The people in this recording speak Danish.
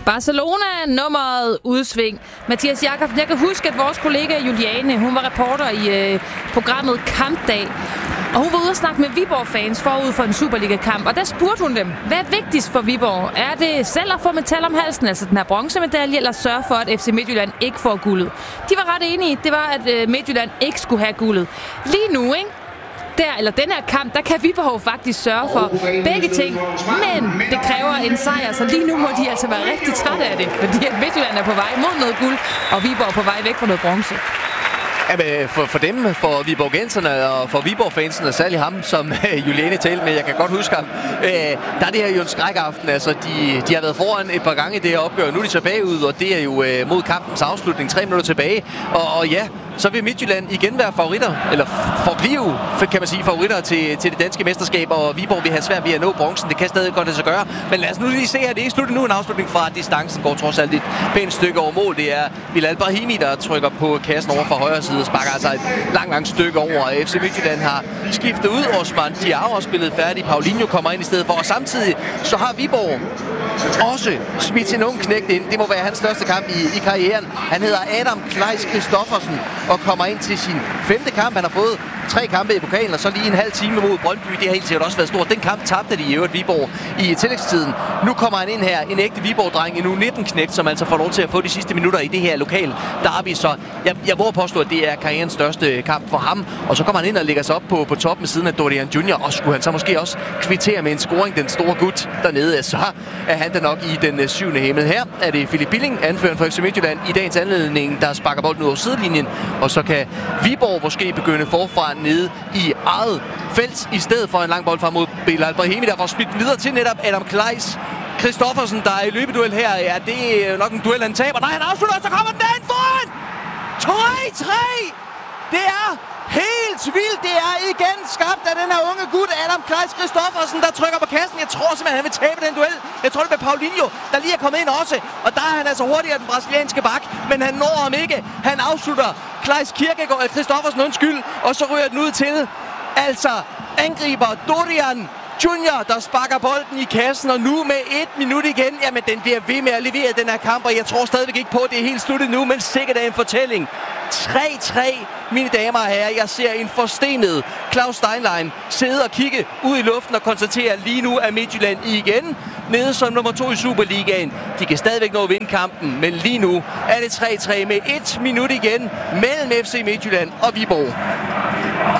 Barcelona, nummeret udsving. Mathias Jakobsen, jeg kan huske, at vores kollega Juliane, hun var reporter i programmet Kampdag. Og hun var ude og snakke med Viborg-fans forud for en Superliga-kamp. Og der spurgte hun dem, hvad er vigtigst for Viborg? Er det selv at få metal om halsen, altså den her bronzemedalje, eller sørge for, at FC Midtjylland ikke får guldet? De var ret enige. Det var, at Midtjylland ikke skulle have guldet. Lige nu, ikke? Den her kamp, der kan Viborg faktisk sørge for begge ting. Men det kræver en sejr, så lige nu må de altså være rigtig trætte af det. Fordi at Midtjylland er på vej mod noget guld, og Viborg er på vej væk fra noget bronze. Ja, for dem, for Viborgenserne og for Viborg-fansene, særlig ham, som Juliane talte med, jeg kan godt huske ham, der er det her jo en skrækaften. Altså, de har været foran et par gange i det her opgør, nu er de så bagud, og det er jo mod kampens afslutning, 3 minutter tilbage. Og ja, så vil Midtjylland igen være favoritter, eller forblive, kan man sige, favoritter til det danske mesterskab, og Viborg vil have svært ved at nå bronzen. Det kan stadig godt lade sig gøre, men lad os nu lige se her, det er ikke sluttet nu, en afslutning fra distancen går trods alt et pænt stykke over mål. Det er Bilal Brahimi, der trykker på kassen over fra højre side, sparker altså et langt stykke over. FC Midtjylland har skiftet ud, Osman Diao har spillet færdig, Paulinho kommer ind i stedet for, og samtidig så har Viborg også smidt sin unge knægt ind. Det må være hans største kamp i karrieren. Han hedder Adam Kleis Christoffersen og kommer ind til sin 5. kamp. Han har fået 3 kampe i pokalen, og så lige en halv time mod Brøndby. Det har helt sikkert også været stort. Den kamp tabte de i øvrigt Viborg i tillægstiden. Nu kommer han ind her, en ægte Viborg-dreng, en U19-knægt, som altså får lov til at få de sidste minutter i det her lokale derby. Så jeg må påstå, at det er karrierens største kamp for ham. Og så kommer han ind og lægger sig op på toppen siden af Dorian Junior, og skulle han så måske også kvittere med en scoring, den store gut dernede, så er han da nok i den 7. himmel. Her er det Philip Billing, anføreren for FC Midtjylland, i dagens anledning, der sparker bolden ud over sidelinjen, og så kan Viborg måske begynde forfra nede i eget felt, i stedet for en lang bold frem mod Bilal Brahimi, der får smidt videre til netop Adam Kleis Christoffersen, der er i løbeduel her. Ja, det er nok en duel, han taber. Nej, han afslutter, og så kommer den derhen foran! 3-3! Det er helt vildt. Det er igen skabt af den her unge gut, Adam Kleis Christoffersen, der trykker på kassen. Jeg tror simpelthen, han vil tabe den duel. Jeg tror, det er Paulinho, der lige er kommet ind også. Og der er han altså hurtigere, den brasilianske bak. Men han når ham ikke. Han afslutter Christoffersen, og så ryger den ud til altså angriber Dorian Junior, der sparker bolden i kassen, og nu med 1 minut igen, jamen den bliver ved med at levere den her kamp, og jeg tror stadigvæk ikke på, at det er helt sluttet nu, men sikkert er en fortælling. 3-3, mine damer og herrer. Jeg ser en forstenet Claus Steinlein sidde og kigge ud i luften og konstatere, lige nu er Midtjylland igen nede som nummer 2 i Superligaen. De kan stadigvæk nå at vinde kampen, men lige nu er det 3-3 med 1 minut igen mellem FC Midtjylland og Viborg.